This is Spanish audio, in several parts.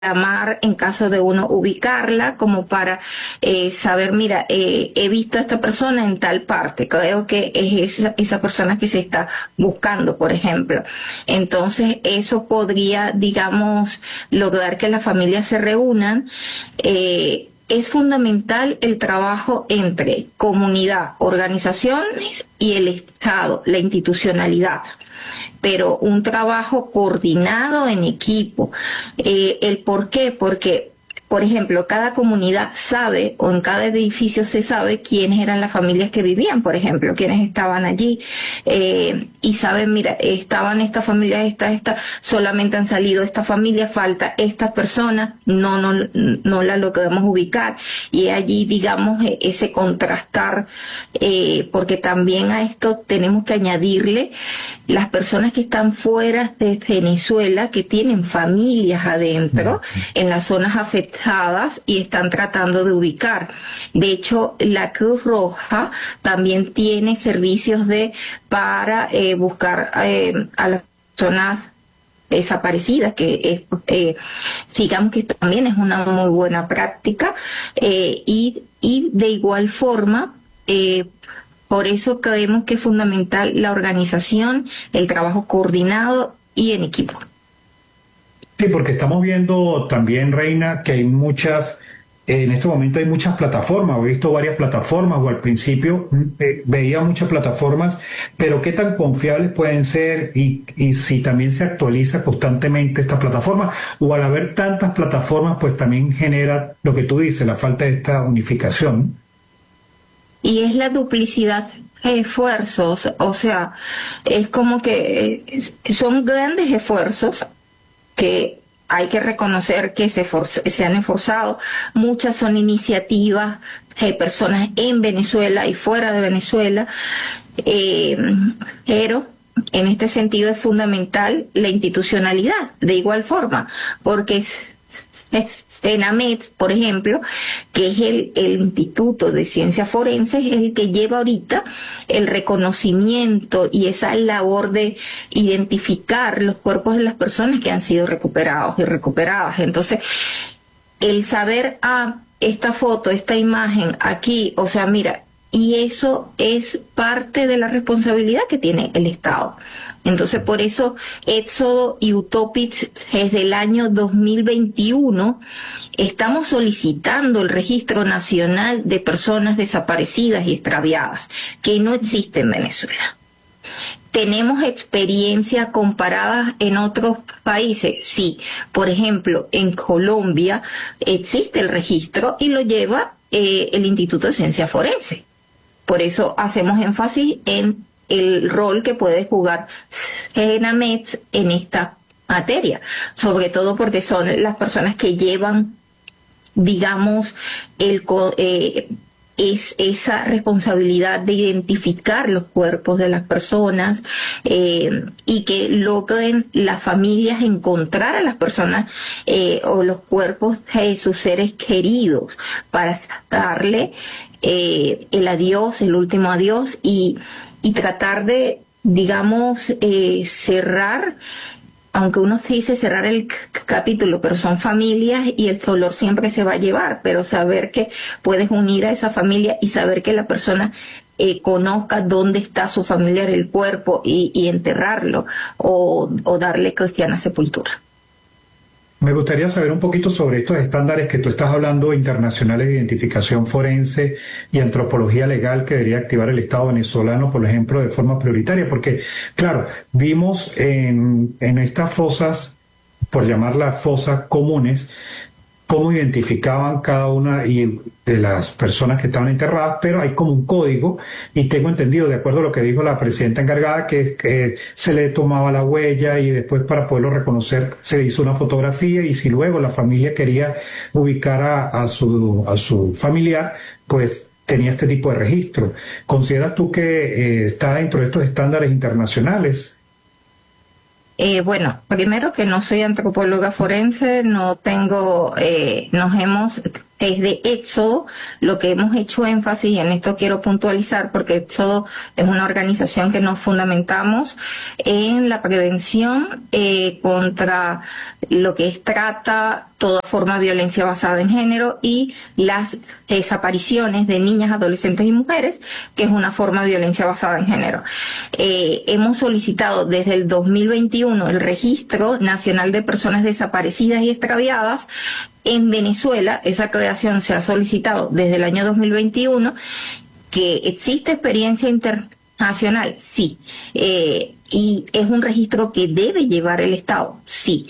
llamar en caso de uno ubicarla, como para saber, mira, he visto a esta persona en tal parte, creo que es esa persona que se está buscando, por ejemplo. Entonces, eso podría, digamos, lograr que las familias se reúnan. Es fundamental el trabajo entre comunidad, organizaciones y el Estado, la institucionalidad, pero un trabajo coordinado en equipo. ¿El por qué? Porque, por ejemplo, cada comunidad sabe, o en cada edificio se sabe quiénes eran las familias que vivían, por ejemplo, quiénes estaban allí, y saben, mira, estaban estas familias, solamente han salido esta familia, falta esta persona, no la logramos ubicar, y allí, digamos, ese contrastar, porque también a esto tenemos que añadirle las personas que están fuera de Venezuela, que tienen familias adentro, en las zonas afectadas, y están tratando de ubicar. De hecho, la Cruz Roja también tiene servicios para buscar a las personas desaparecidas, que digamos que también es una muy buena práctica, y de igual forma, por eso creemos que es fundamental la organización, el trabajo coordinado y en equipo. Sí, porque estamos viendo también, Reina, que hay en este momento hay muchas plataformas. He visto varias plataformas, o al principio veía muchas plataformas, pero qué tan confiables pueden ser, y si también se actualiza constantemente esta plataforma, o al haber tantas plataformas, pues también genera lo que tú dices, la falta de esta unificación. Y es la duplicidad de esfuerzos, o sea, es como que son grandes esfuerzos que hay que reconocer que se han esforzado. Muchas son iniciativas de personas en Venezuela y fuera de Venezuela, pero en este sentido es fundamental la institucionalidad, de igual forma, porque ENAMED, por ejemplo, que es el Instituto de Ciencias Forenses, es el que lleva ahorita el reconocimiento y esa labor de identificar los cuerpos de las personas que han sido recuperados y recuperadas. Entonces, el saber, esta foto, esta imagen aquí, o sea, mira, y eso es parte de la responsabilidad que tiene el Estado. Entonces, por eso, Éxodo y Utopics, desde el año 2021, estamos solicitando el Registro Nacional de Personas Desaparecidas y Extraviadas, que no existe en Venezuela. ¿Tenemos experiencia comparada en otros países? Sí. Por ejemplo, en Colombia existe el registro y lo lleva el Instituto de Ciencia Forense. Por eso hacemos énfasis en el rol que puede jugar ENAMED en esta materia, sobre todo porque son las personas que llevan, digamos, es esa responsabilidad de identificar los cuerpos de las personas, y que logren las familias encontrar a las personas o los cuerpos de sus seres queridos, para darle el adiós, el último adiós, y tratar de, digamos, cerrar, aunque uno se dice cerrar el capítulo, pero son familias y el dolor siempre se va a llevar, pero saber que puedes unir a esa familia y saber que la persona conozca dónde está su familiar, el cuerpo, y enterrarlo, o darle cristiana sepultura. Me gustaría saber un poquito sobre estos estándares que tú estás hablando, internacionales de identificación forense y antropología legal, que debería activar el Estado venezolano, por ejemplo, de forma prioritaria, porque, claro, vimos en estas fosas, por llamarlas fosas comunes, cómo identificaban cada una de las personas que estaban enterradas, pero hay como un código, y tengo entendido, de acuerdo a lo que dijo la presidenta encargada, que se le tomaba la huella, y después, para poderlo reconocer, se hizo una fotografía, y si luego la familia quería ubicar a su familiar, pues tenía este tipo de registro. ¿Consideras tú que está dentro de estos estándares internacionales? Bueno, primero que no soy antropóloga forense, no tengo, nos hemos desde Éxodo, lo que hemos hecho énfasis, y en esto quiero puntualizar, porque Éxodo es una organización que nos fundamentamos en la prevención contra lo que es trata, toda forma de violencia basada en género y las desapariciones de niñas, adolescentes y mujeres, que es una forma de violencia basada en género. Hemos solicitado desde el 2021 el Registro Nacional de Personas Desaparecidas y Extraviadas. En Venezuela, esa creación se ha solicitado desde el año 2021. ¿Que existe experiencia internacional? Sí. ¿Y es un registro que debe llevar el Estado? Sí.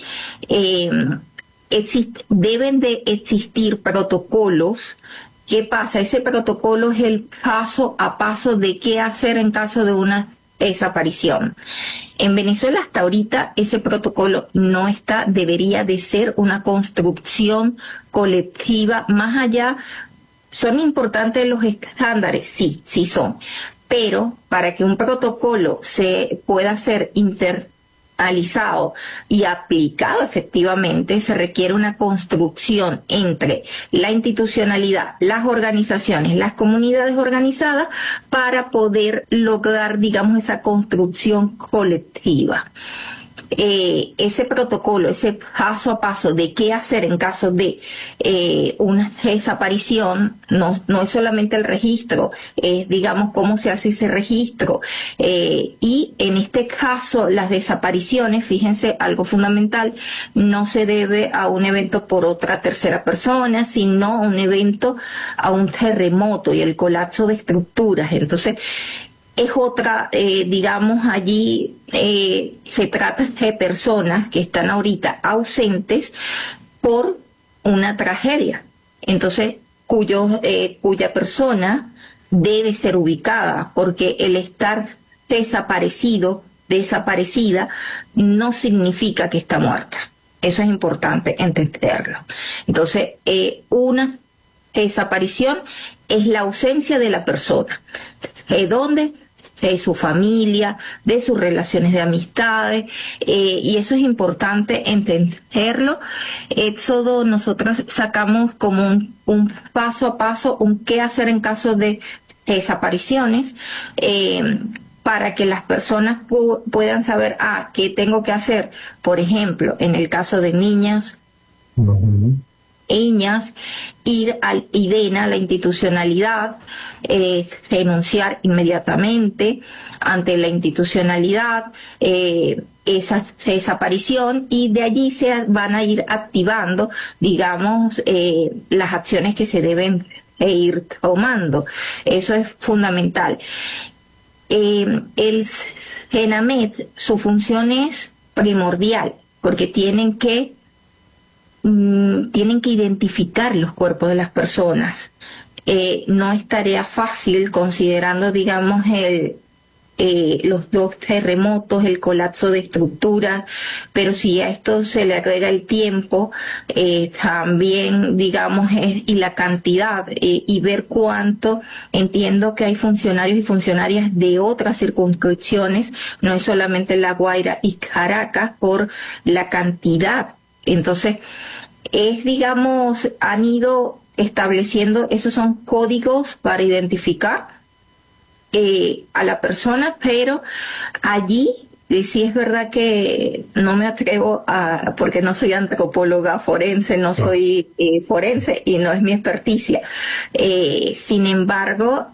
Deben de existir protocolos. ¿Qué pasa? Ese protocolo es el paso a paso de qué hacer en caso de una desaparición. En Venezuela hasta ahorita ese protocolo no está, debería de ser una construcción colectiva más allá. ¿Son importantes los estándares? Sí, sí son. Pero para que un protocolo se pueda ser internalizado y aplicado efectivamente, se requiere una construcción entre la institucionalidad, las organizaciones, las comunidades organizadas para poder lograr, digamos, esa construcción colectiva. Ese protocolo, ese paso a paso de qué hacer en caso de una desaparición, no es solamente el registro, es, digamos, cómo se hace ese registro. Y en este caso, las desapariciones, fíjense, algo fundamental, no se debe a un evento por otra tercera persona, sino a un evento, a un terremoto y el colapso de estructuras. Entonces, es otra, digamos, allí se trata de personas que están ahorita ausentes por una tragedia. Entonces, cuya persona debe ser ubicada, porque el estar desaparecido, desaparecida, no significa que está muerta. Eso es importante entenderlo. Entonces, una desaparición es la ausencia de la persona. ¿De dónde? De su familia, de sus relaciones de amistades, y eso es importante entenderlo. Éxodo, nosotros sacamos como un paso a paso, un qué hacer en caso de desapariciones, para que las personas puedan saber, qué tengo que hacer. Por ejemplo, en el caso de niñas, ir al IDENA, la institucionalidad, denunciar inmediatamente ante la institucionalidad esa desaparición, y de allí se van a ir activando, digamos, las acciones que se deben ir tomando. Eso es fundamental. El SENAMED, su función es primordial, porque tienen que identificar los cuerpos de las personas. No es tarea fácil considerando, digamos, los dos terremotos, el colapso de estructuras, pero si a esto se le agrega el tiempo, también, digamos, y la cantidad, y ver cuánto. Entiendo que hay funcionarios y funcionarias de otras circunscripciones, no es solamente La Guaira y Caracas, por la cantidad. Entonces, digamos, han ido estableciendo, esos son códigos para identificar a la persona, pero allí sí es verdad que no me atrevo porque no soy antropóloga forense, no soy forense y no es mi experticia. Sin embargo,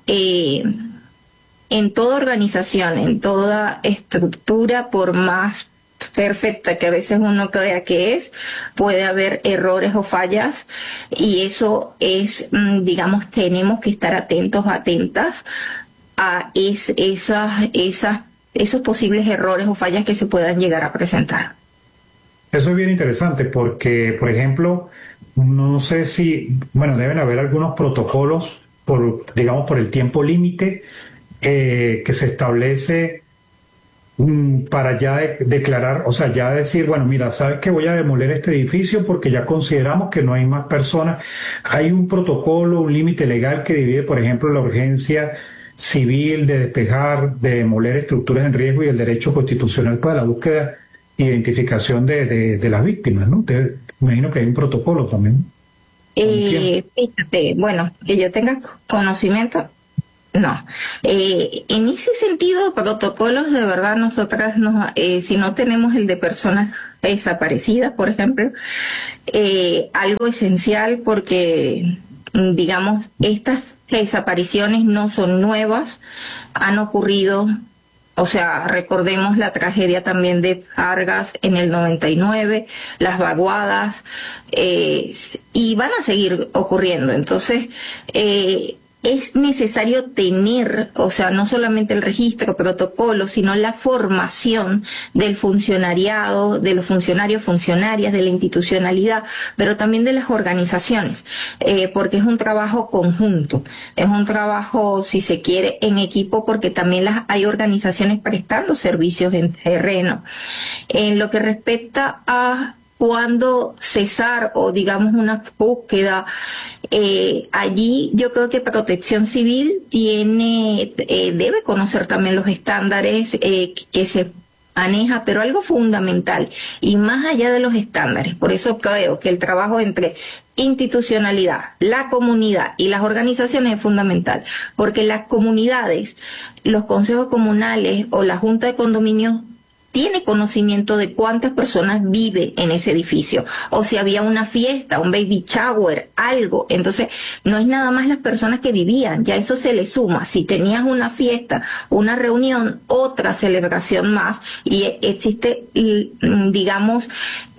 en toda organización, en toda estructura, por más perfecta que a veces uno crea que puede haber errores o fallas, y eso es, digamos, tenemos que estar atentas a esos posibles errores o fallas que se puedan llegar a presentar. Eso es bien interesante porque, por ejemplo, no sé si, deben haber algunos protocolos digamos, por el tiempo límite que se establece para ya declarar, o sea, ya decir, mira, sabes que voy a demoler este edificio porque ya consideramos que no hay más personas. Hay un protocolo, un límite legal que divide, por ejemplo, la urgencia civil de despejar, de demoler estructuras en riesgo, y el derecho constitucional para la búsqueda e identificación de las víctimas, ¿no? Me imagino que hay un protocolo también. con tiempo. Fíjate, bueno, que yo tenga conocimiento, no. En ese sentido, protocolos, de verdad, si no tenemos el de personas desaparecidas, por ejemplo, algo esencial porque, digamos, estas desapariciones no son nuevas, han ocurrido. O sea, recordemos la tragedia también de Vargas en el 99, las vaguadas, y van a seguir ocurriendo. Entonces, es necesario tener, o sea, no solamente el registro, protocolo, sino la formación del funcionariado, de los funcionarios, funcionarias, de la institucionalidad, pero también de las organizaciones, porque es un trabajo conjunto, es un trabajo, si se quiere, en equipo, porque también hay organizaciones prestando servicios en terreno. En lo que respecta a cuándo cesar o digamos una búsqueda, allí yo creo que Protección Civil debe conocer también los estándares que se maneja, pero algo fundamental y más allá de los estándares. Por eso creo que el trabajo entre institucionalidad, la comunidad y las organizaciones es fundamental, porque las comunidades, los consejos comunales o la junta de condominios tiene conocimiento de cuántas personas vive en ese edificio, o si había una fiesta, un baby shower, algo. Entonces, no es nada más las personas que vivían, ya eso se le suma. Si tenías una fiesta, una reunión, otra celebración más, y existe, digamos,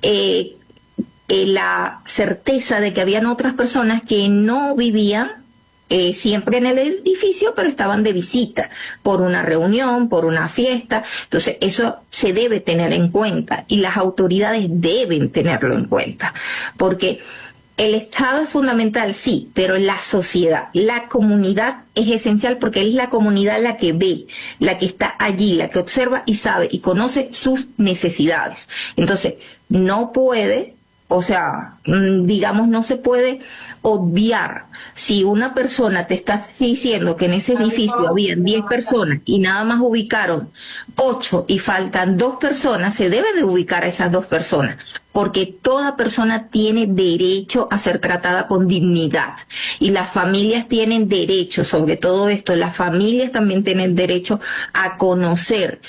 la certeza de que habían otras personas que no vivían siempre en el edificio, pero estaban de visita por una reunión, por una fiesta. Entonces, eso se debe tener en cuenta y las autoridades deben tenerlo en cuenta, porque el Estado es fundamental, sí, pero la sociedad, la comunidad es esencial, porque es la comunidad la que ve, la que está allí, la que observa y sabe y conoce sus necesidades. Entonces, no puede, o sea, digamos, no se puede obviar. Si una persona te está diciendo que en ese edificio habían 10 personas y nada más ubicaron 8 y faltan 2 personas, se debe de ubicar a esas 2 personas, porque toda persona tiene derecho a ser tratada con dignidad y las familias tienen derecho, sobre todo esto, las familias también tienen derecho a conocer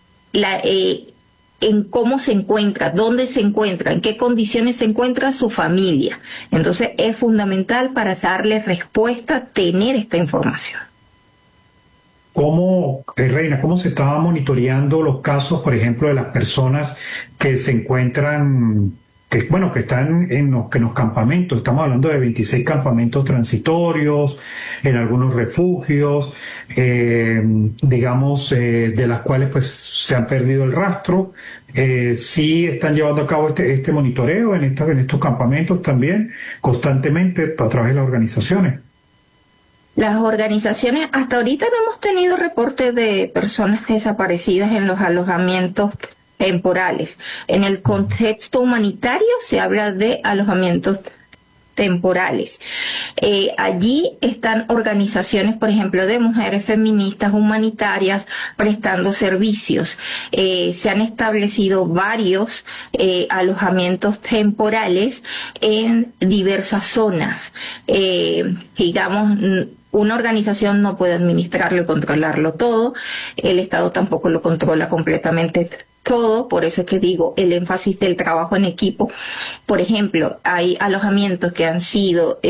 en cómo se encuentra, dónde se encuentra, en qué condiciones se encuentra su familia. Entonces es fundamental para darle respuesta tener esta información. ¿Cómo, Reina, cómo se estaba monitoreando los casos, por ejemplo, de las personas que se encuentran, que están en los campamentos? Estamos hablando de 26 campamentos transitorios, en algunos refugios, digamos, de las cuales pues se han perdido el rastro. Sí están llevando a cabo este monitoreo en estos campamentos también, constantemente a través de las organizaciones. Las organizaciones, hasta ahorita no hemos tenido reportes de personas desaparecidas en los alojamientos temporales. En el contexto humanitario se habla de alojamientos temporales. Allí están organizaciones, por ejemplo, de mujeres feministas humanitarias prestando servicios. Se han establecido varios alojamientos temporales en diversas zonas. Digamos, una organización no puede administrarlo y controlarlo todo, el Estado tampoco lo controla completamente todo, por eso es que digo el énfasis del trabajo en equipo. Por ejemplo, hay alojamientos que han sido,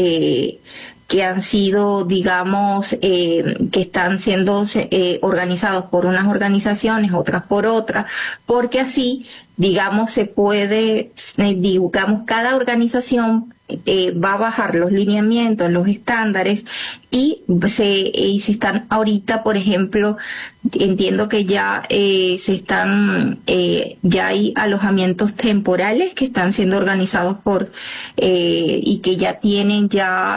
digamos, que están siendo organizados por unas organizaciones, otras por otras, porque así, digamos, se puede, digamos, cada organización va a bajar los lineamientos, los estándares y se están ahorita, por ejemplo, entiendo que ya ya hay alojamientos temporales que están siendo organizados y que ya tienen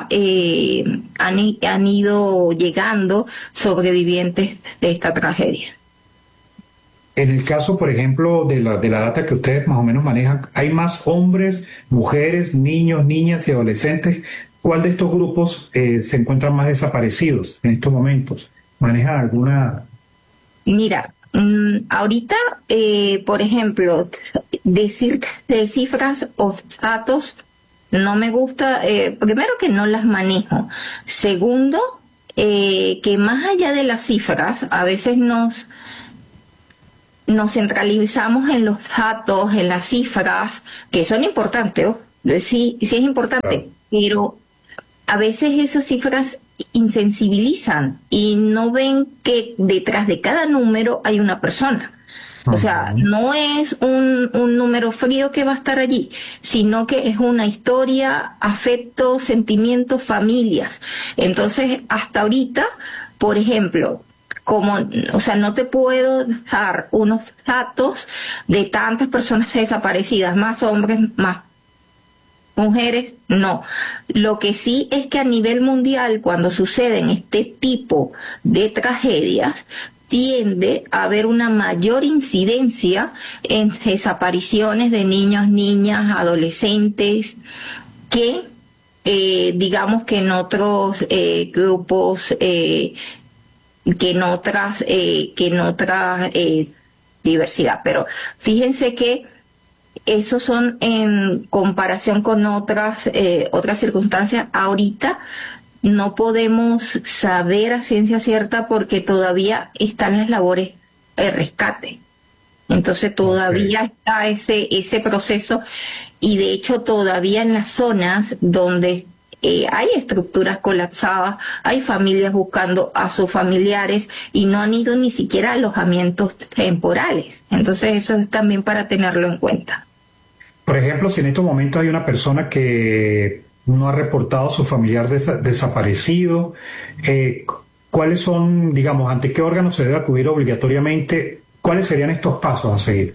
han ido llegando sobrevivientes de esta tragedia. En el caso, por ejemplo, de la data que ustedes más o menos manejan, ¿hay más hombres, mujeres, niños, niñas y adolescentes? ¿Cuál de estos grupos se encuentran más desaparecidos en estos momentos? ¿Manejan alguna? Mira, ahorita, por ejemplo, decir de cifras o datos No me gusta, primero que no las manejo. Segundo, que más allá de las cifras, a veces nos centralizamos en los datos, en las cifras, que son importantes, ¿oh? Sí, sí es importante, pero a veces esas cifras insensibilizan y no ven que detrás de cada número hay una persona. O sea, no es un número frío que va a estar allí, sino que es una historia, afectos, sentimientos, familias. Entonces, hasta ahorita, por ejemplo, o sea, no te puedo dar unos datos de tantas personas desaparecidas, más hombres, más mujeres, no. Lo que sí es que a nivel mundial, cuando suceden este tipo de tragedias, tiende a haber una mayor incidencia en desapariciones de niños, niñas, adolescentes, que digamos que en otros grupos, que en otras diversidad. Pero fíjense que esos son en comparación con otras circunstancias. Ahorita no podemos saber a ciencia cierta porque todavía están las labores de rescate. Entonces todavía está ese proceso y de hecho todavía en las zonas donde hay estructuras colapsadas, hay familias buscando a sus familiares y no han ido ni siquiera a alojamientos temporales. Entonces eso es también para tenerlo en cuenta. Por ejemplo, si en estos momentos hay una persona que no ha reportado a su familiar desaparecido, ¿cuáles son, digamos, ante qué órgano se debe acudir obligatoriamente? ¿Cuáles serían estos pasos a seguir?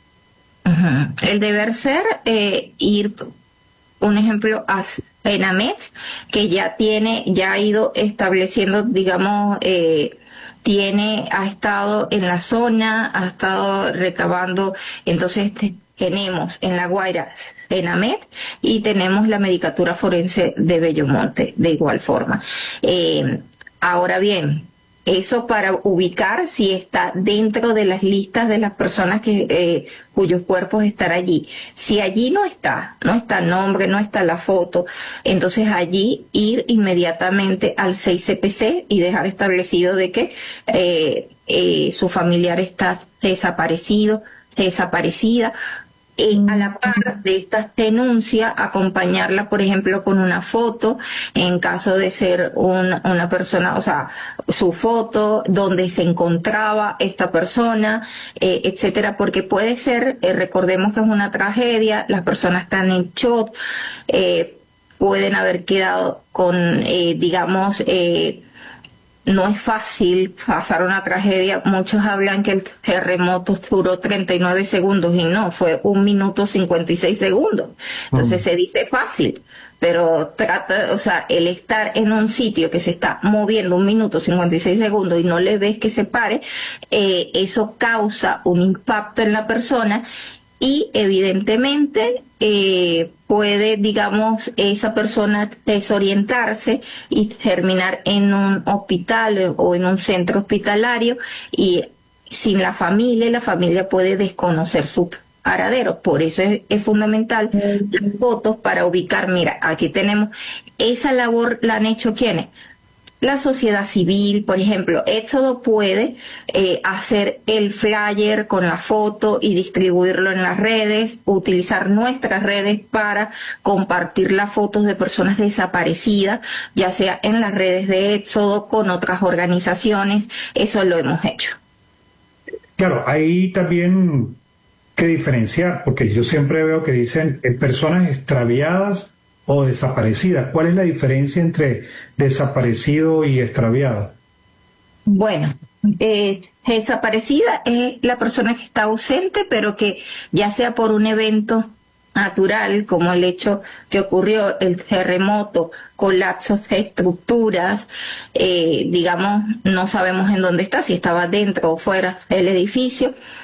El deber ser ir, un ejemplo, a Enamet, que ya ha ido estableciendo, digamos, ha estado en la zona, ha estado recabando, entonces tenemos en La Guaira Enamet y tenemos la Medicatura Forense de Bellomonte, de igual forma. Ahora bien, eso para ubicar si está dentro de las listas de las personas cuyos cuerpos están allí. Si allí no está el nombre, no está la foto, entonces allí ir inmediatamente al 6CPC y dejar establecido de que su familiar está desaparecida. A la par de estas denuncias, acompañarla, por ejemplo, con una foto, en caso de ser una persona, o sea, su foto, donde se encontraba esta persona, etcétera, porque puede ser, recordemos que es una tragedia, las personas están en shock, pueden haber quedado con, digamos, no es fácil pasar una tragedia. Muchos hablan que el terremoto duró 39 segundos y no, fue 1 minuto 56 segundos. Entonces se dice fácil, pero o sea, el estar en un sitio que se está moviendo 1 minuto 56 segundos y no le ves que se pare, eso causa un impacto en la persona y evidentemente puede, digamos, esa persona desorientarse y terminar en un hospital o en un centro hospitalario y sin la familia puede desconocer su paradero. Por eso es fundamental las fotos para ubicar. Mira, aquí tenemos, esa labor la han hecho ¿quiénes? La sociedad civil, por ejemplo. Éxodo puede hacer el flyer con la foto y distribuirlo en las redes, utilizar nuestras redes para compartir las fotos de personas desaparecidas, ya sea en las redes de Éxodo, con otras organizaciones. Eso lo hemos hecho. Claro, hay también que diferenciar, porque yo siempre veo que dicen personas extraviadas o desaparecida. ¿Cuál es la diferencia entre desaparecido y extraviado? Bueno, desaparecida es la persona que está ausente, pero que ya sea por un evento natural, como el hecho que ocurrió, el terremoto, colapsos de estructuras, digamos, no sabemos en dónde está, si estaba dentro o fuera del edificio,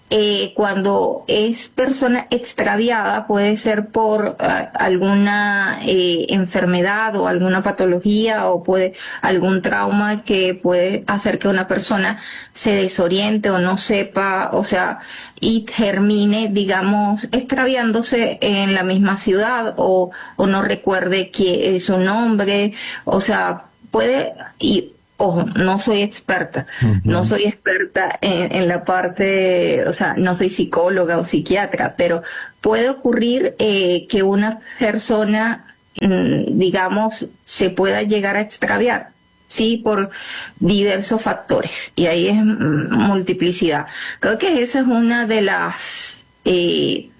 cuando es persona extraviada, puede ser por alguna enfermedad o alguna patología o algún trauma que puede hacer que una persona se desoriente o no sepa, o sea, y termine, digamos, extraviándose en la misma ciudad o no recuerde quién es su nombre, o sea, puede, y ojo, no soy experta, no soy experta en la parte, o sea, no soy psicóloga o psiquiatra, pero puede ocurrir que una persona, digamos, se pueda llegar a extraviar, sí, por diversos factores, y ahí es multiplicidad. Creo que esa es una de las que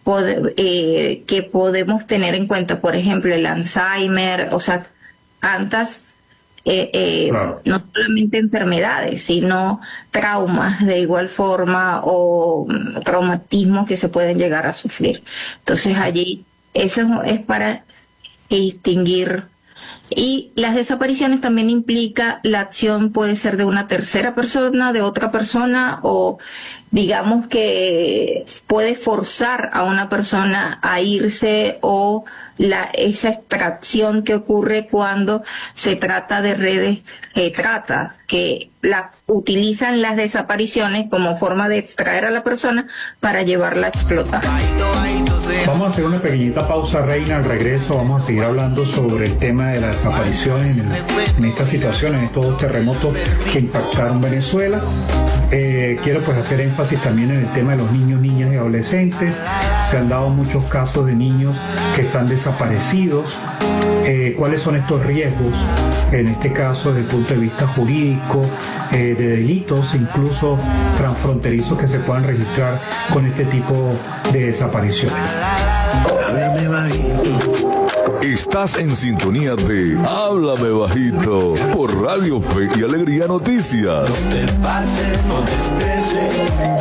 podemos tener en cuenta, por ejemplo, el Alzheimer, o sea, antes Claro. no solamente enfermedades, sino traumas de igual forma o traumatismos que se pueden llegar a sufrir. Entonces allí eso es para distinguir. Y las desapariciones también implica la acción puede ser de una tercera persona, de otra persona, o digamos que puede forzar a una persona a irse, o esa extracción que ocurre cuando se trata de redes de trata, que utilizan las desapariciones como forma de extraer a la persona para llevarla a explotar. Vamos a hacer una pequeñita pausa, Reina. Al regreso vamos a seguir hablando sobre el tema de las desapariciones en esta situación, en estos dos terremotos que impactaron Venezuela. Quiero pues hacer énfasis también en el tema de los niños, niñas y adolescentes. Se han dado muchos casos de niños que están desaparecidos. ¿Cuáles son estos riesgos? En este caso, desde el punto de vista jurídico, de delitos, incluso transfronterizos que se puedan registrar con este tipo de desapariciones. Háblame bajito. Estás en sintonía de Háblame Bajito por Radio Fe y Alegría Noticias. No te pases, no te estreses.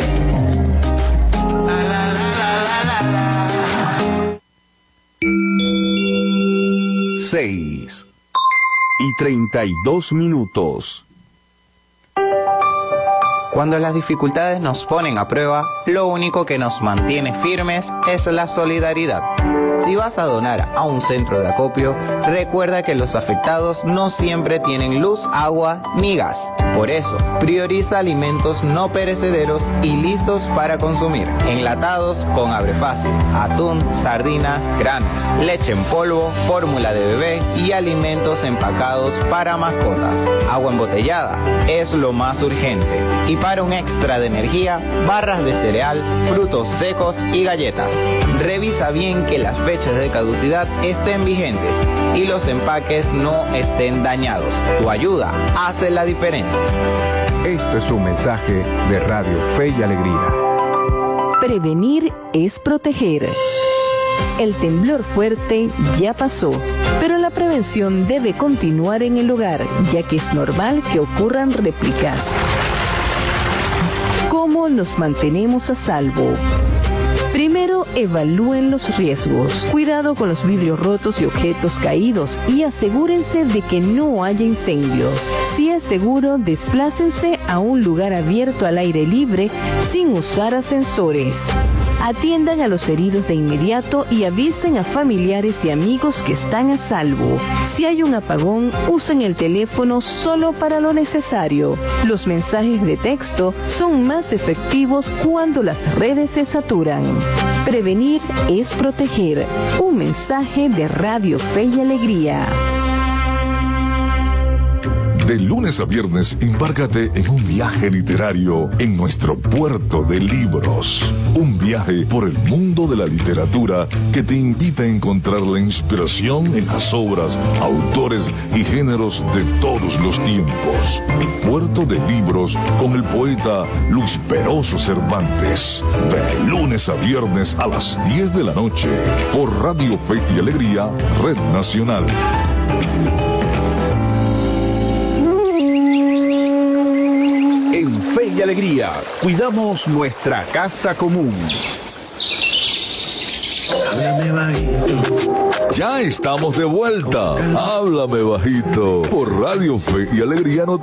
6:32. Cuando las dificultades nos ponen a prueba, lo único que nos mantiene firmes es la solidaridad. Si vas a donar a un centro de acopio, recuerda que los afectados no siempre tienen luz, agua ni gas. Por eso, prioriza alimentos no perecederos y listos para consumir. Enlatados con abre fácil, atún, sardina, granos, leche en polvo, fórmula de bebé y alimentos empacados para mascotas. Agua embotellada es lo más urgente. Y para un extra de energía, barras de cereal, frutos secos y galletas. Revisa bien que las fechas de caducidad estén vigentes y los empaques no estén dañados. Tu ayuda hace la diferencia. Esto es un mensaje de Radio Fe y Alegría. Prevenir es proteger. El temblor fuerte ya pasó, pero la prevención debe continuar en el hogar, ya que es normal que ocurran réplicas. ¿Cómo nos mantenemos a salvo? Primero, evalúen los riesgos. Cuidado con los vidrios rotos y objetos caídos y asegúrense de que no haya incendios. Si es seguro, desplácense a un lugar abierto al aire libre sin usar ascensores. Atiendan a los heridos de inmediato y avisen a familiares y amigos que están a salvo. Si hay un apagón, usen el teléfono solo para lo necesario. Los mensajes de texto son más efectivos cuando las redes se saturan. Prevenir es proteger. Un mensaje de Radio Fe y Alegría. De lunes a viernes, embárcate en un viaje literario en nuestro puerto de libros. Un viaje por el mundo de la literatura que te invita a encontrar la inspiración en las obras, autores y géneros de todos los tiempos. Puerto de libros con el poeta Luis Peroso Cervantes. De lunes a viernes a las 10 de la noche por Radio Fe y Alegría, Red Nacional. En Fe y Alegría, cuidamos nuestra casa común. Háblame bajito. Ya estamos de vuelta. Háblame Bajito por Radio Fe y Alegría Noticias.